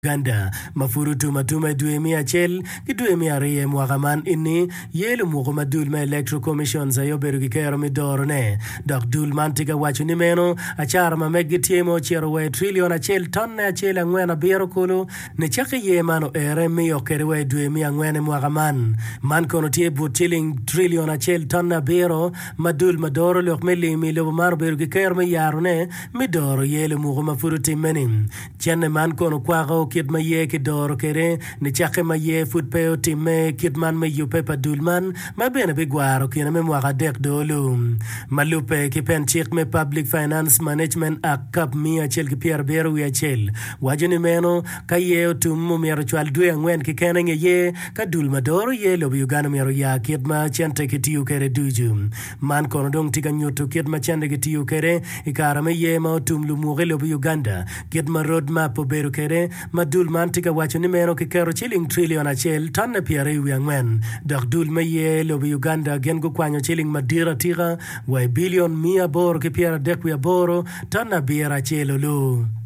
Uganda mafuru tumatuma duemia chel kiduemia riye mwagaman inni yelu mugo madul ma electoral commission za yoberu gikero midorone dok dul mantiga wacho ni meno achara ma megitiemo chiero we trillion achel tonne achel angwena biro kulu ne chake ye mano ere miyo kerewe duemia ngwene mwagaman man kono tie butiling trillion achel tonne biro madul madoro lok mili milo maro beru gikero mi yarone midoro yelu mugo mafuru timeni chenne man kono kwago kid ma ye ki doro kere ni chake ma ye food peo timme kid man ma yu pepa dulman ma bene bigwaro kina me mwaka dek dolu malupe ki pen chik me Public Finance Management Act kap miya chel ki pier beru ya chel wajini meno ka ye otumu miero chwal dwe angwen ki kene nge ye ka dul madoro ye lobi Uganda miero ya kid ma chente ki tiyu kere duju man kono dong tika nyutu kid ma chente ki tiyu kere ikara me ye ma otum lumuge lobi Uganda kid ma roadmap o beru kere ma dul mantika wacho ni meno ki kero chiling trillion achel tonne piere wi angwen dok dul me ye lobi Uganda gen go kwanyo chiling madira tira wa billion mia boro ki piere dek wi aboro tonne biera chelo lo